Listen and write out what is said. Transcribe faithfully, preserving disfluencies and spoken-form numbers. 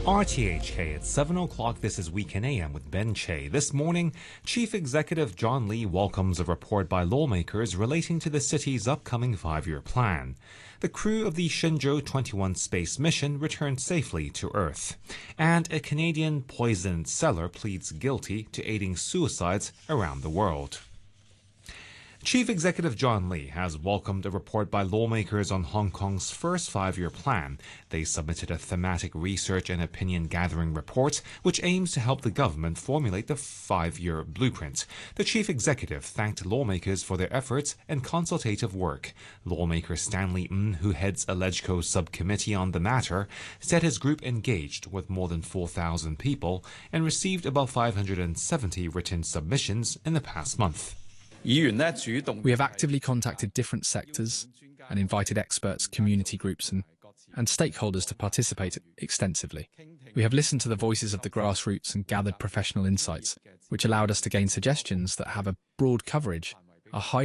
R T H K at seven o'clock. This is Weekend A M with Ben Che. This morning, Chief Executive John Lee welcomes a report by lawmakers relating to the city's upcoming five-year plan. The crew of the Shenzhou twenty-one space mission returned safely to Earth. And a Canadian poisoned seller pleads guilty to aiding suicides around the world. Chief Executive John Lee has welcomed a report by lawmakers on Hong Kong's first five-year plan. They submitted a thematic research and opinion-gathering report which aims to help the government formulate the five-year blueprint. The chief executive thanked lawmakers for their efforts and consultative work. Lawmaker Stanley Ng, who heads a LegCo subcommittee on the matter, said his group engaged with more than four thousand people and received about five hundred seventy written submissions in the past month. We have actively contacted different sectors and invited experts, community groups and, and stakeholders to participate extensively. We have listened to the voices of the grassroots and gathered professional insights, which allowed us to gain suggestions that have a broad coverage, are highly